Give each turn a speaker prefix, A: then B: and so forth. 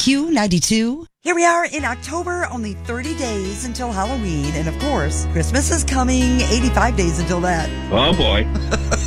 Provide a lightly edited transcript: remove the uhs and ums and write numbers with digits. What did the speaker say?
A: Q92.
B: Here we are in October, only 30 days until Halloween. And of course, Christmas is coming, 85 days until that.
C: Oh boy.